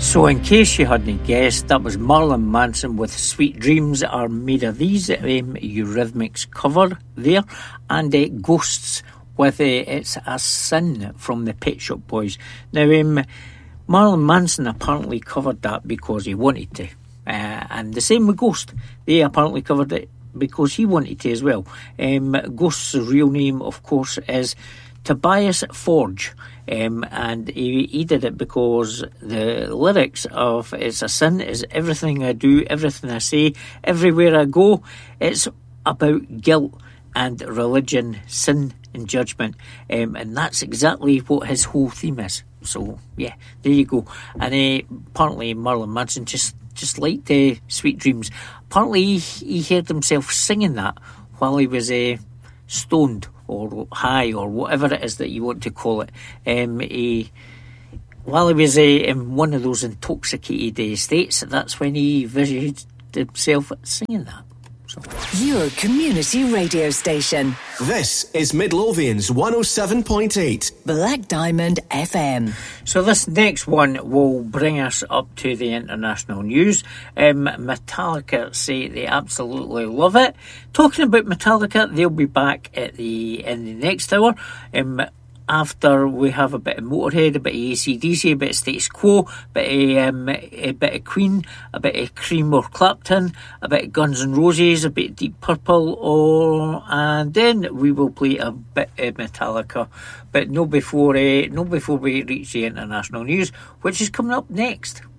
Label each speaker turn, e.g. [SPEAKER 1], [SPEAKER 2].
[SPEAKER 1] So in case you hadn't guessed, that was Marilyn Manson with Sweet Dreams Are Made of These, Eurythmics cover there, and Ghosts with It's a Sin from the Pet Shop Boys. Now, Marilyn Manson apparently covered that because he wanted to, and the same with Ghost. They apparently covered it because he wanted to as well. Ghost's real name, of course, is Tobias Forge. And he did it because the lyrics of It's a Sin is everything I do, everything I say, everywhere I go. It's about guilt and religion, sin and judgment. And that's exactly what his whole theme is. So, yeah, there you go. And apparently Marilyn Manson just liked Sweet Dreams. Apparently he heard himself singing that while he was stoned or high or whatever it is that you want to call it. While he was in one of those intoxicated states, that's when he visualized himself singing that. So.
[SPEAKER 2] Your community radio station.
[SPEAKER 3] This is Midlothian's 107.8
[SPEAKER 2] Black Diamond FM.
[SPEAKER 1] So this next one will bring us up to the international news. Metallica say they absolutely love it. Talking about Metallica, they'll be back in the next hour. After we have a bit of Motorhead, a bit of AC/DC, a bit of Status Quo, a bit of Queen, a bit of Cream or Clapton, a bit of Guns N' Roses, a bit of Deep Purple, and then we will play a bit of Metallica, but no before we reach the international news, which is coming up next.